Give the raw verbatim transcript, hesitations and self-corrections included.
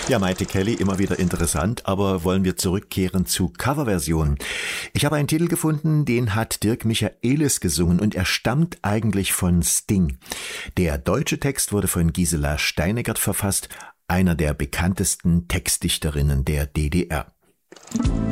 Ja, Maite Kelly, immer wieder interessant, aber wollen wir zurückkehren zu Coverversionen. Ich habe einen Titel gefunden, den hat Dirk Michaelis gesungen und er stammt eigentlich von Sting. Der deutsche Text wurde von Gisela Steiniger verfasst, einer der bekanntesten Textdichterinnen der D D R.